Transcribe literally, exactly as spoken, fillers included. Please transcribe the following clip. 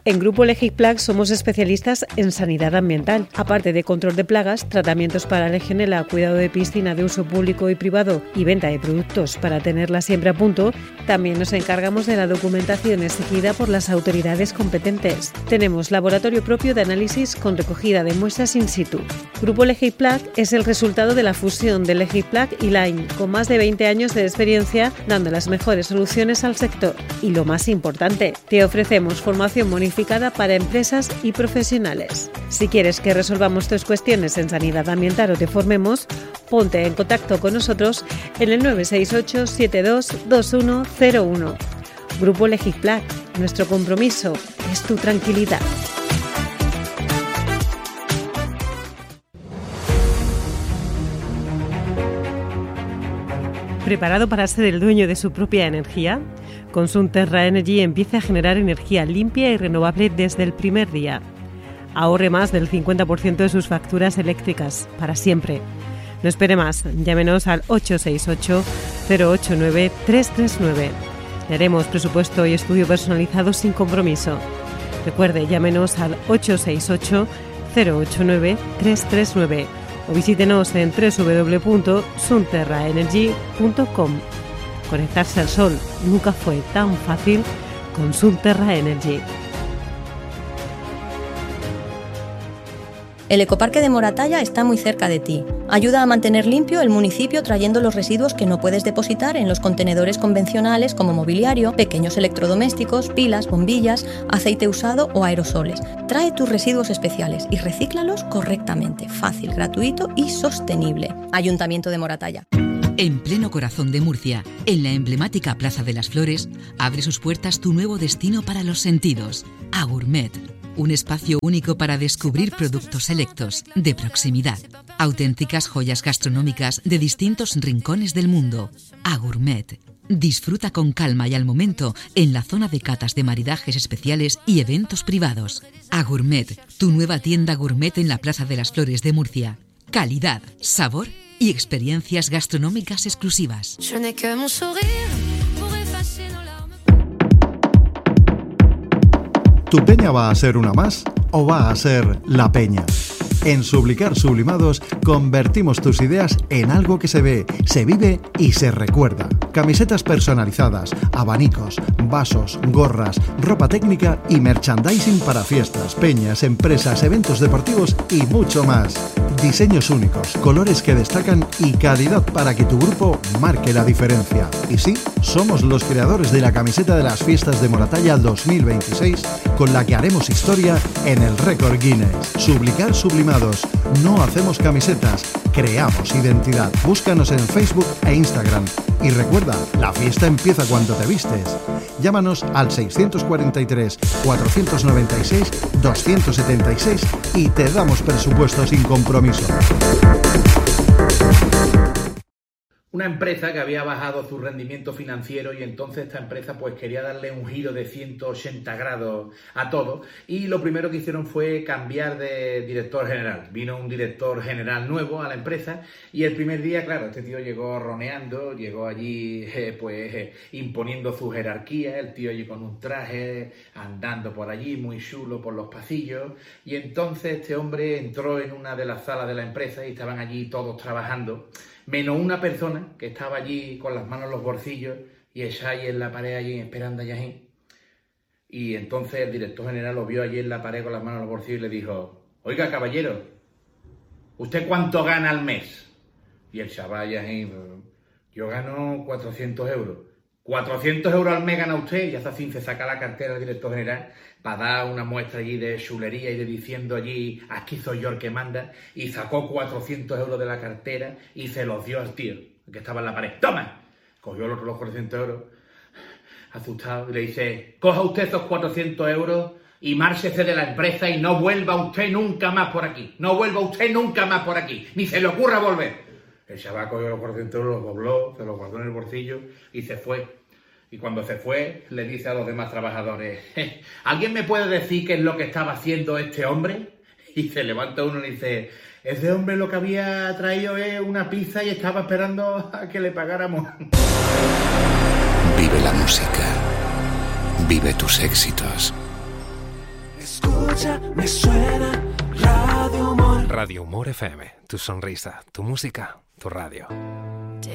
En Grupo Legiplag somos especialistas en sanidad ambiental. Aparte de control de plagas, tratamientos para legionela, cuidado de piscina de uso público y privado y venta de productos para tenerla siempre a punto, también nos encargamos de la documentación exigida por las autoridades competentes. Tenemos laboratorio propio de análisis con recogida de muestras in situ. Grupo Legiplag es el resultado de la fusión de Legiplag y Line, con más de veinte años de experiencia dando las mejores soluciones al sector. Y lo más importante, te ofrecemos formación bonificada para empresas y profesionales. Si quieres que resolvamos tus cuestiones en sanidad ambiental o te formemos, ponte en contacto con nosotros en el nueve seis ocho siete dos dos uno cero uno. Grupo Legiplag, nuestro compromiso es tu tranquilidad. ¿Preparado para ser el dueño de su propia energía? Con Sunterra Energy empieza a generar energía limpia y renovable desde el primer día. Ahorre más del cincuenta por ciento de sus facturas eléctricas, para siempre. No espere más, llámenos al ocho seis ocho cero ocho nueve tres tres nueve. Le haremos presupuesto y estudio personalizado sin compromiso. Recuerde, llámenos al ocho seis ocho cero ocho nueve tres tres nueve o visítenos en doble u doble u doble u punto sunterra energy punto com. Conectarse al sol nunca fue tan fácil con Sunterra Energy. El ecoparque de Moratalla está muy cerca de ti. Ayuda a mantener limpio el municipio trayendo los residuos que no puedes depositar en los contenedores convencionales como mobiliario, pequeños electrodomésticos, pilas, bombillas, aceite usado o aerosoles. Trae tus residuos especiales y recíclalos correctamente, fácil, gratuito y sostenible. Ayuntamiento de Moratalla. En pleno corazón de Murcia, en la emblemática Plaza de las Flores, abre sus puertas tu nuevo destino para los sentidos, Agourmet. Un espacio único para descubrir productos selectos, de proximidad. Auténticas joyas gastronómicas de distintos rincones del mundo. Agourmet. Disfruta con calma y al momento en la zona de catas de maridajes especiales y eventos privados. Agourmet, tu nueva tienda gourmet en la Plaza de las Flores de Murcia. Calidad, sabor y experiencias gastronómicas exclusivas. ¿Tu peña va a ser una más o va a ser la peña? En Sublicar Sublimados convertimos tus ideas en algo que se ve, se vive y se recuerda. Camisetas personalizadas, abanicos, vasos, gorras, ropa técnica y merchandising para fiestas, peñas, empresas, eventos deportivos y mucho más. Diseños únicos, colores que destacan y calidad para que tu grupo marque la diferencia. Y sí, somos los creadores de la camiseta de las fiestas de Moratalla dos mil veintiséis, con la que haremos historia en el récord Guinness. Sublicar Sublimados. No hacemos camisetas, creamos identidad. Búscanos en Facebook e Instagram. Y recuerda, la fiesta empieza cuando te vistes. Llámanos al seiscientos cuarenta y tres, cuatrocientos noventa y seis, doscientos setenta y seis y te damos presupuesto sin compromiso. Una empresa que había bajado su rendimiento financiero y entonces esta empresa pues quería darle un giro de ciento ochenta grados a todo y lo primero que hicieron fue cambiar de director general. Vino un director general nuevo a la empresa y el primer día, claro, este tío llegó roneando, llegó allí eh, pues eh, imponiendo su jerarquía, el tío allí con un traje, andando por allí muy chulo por los pasillos y entonces este hombre entró en una de las salas de la empresa y estaban allí todos trabajando, menos una persona que estaba allí con las manos en los bolsillos y esa ahí en la pared allí esperando allá ahí. Y entonces el director general lo vio allí en la pared con las manos en los bolsillos y le dijo: oiga, caballero, ¿usted cuánto gana al mes? Y el chaval allá ahí: yo gano cuatrocientos euros. cuatrocientos euros al mes gana usted. Y hasta así se saca la cartera del director general para dar una muestra allí de chulería y de diciendo allí: aquí soy yo el que manda. Y sacó cuatrocientos euros de la cartera y se los dio al tío que estaba en la pared. ¡Toma! Cogió los, los cuatrocientos euros, asustado, y le dice: coja usted esos cuatrocientos euros y márchese de la empresa y no vuelva usted nunca más por aquí. No vuelva usted nunca más por aquí. Ni se le ocurra volver. El chaval cogió los cuatrocientos euros, los dobló, se los guardó en el bolsillo y se fue. Y cuando se fue, le dice a los demás trabajadores: ¿alguien me puede decir qué es lo que estaba haciendo este hombre? Y se levanta uno y dice: ese hombre lo que había traído es una pizza y estaba esperando a que le pagáramos. Vive la música. Vive tus éxitos. Escucha, me suena Radio Humor. Radio Humor F M, tu sonrisa, tu música, tu radio.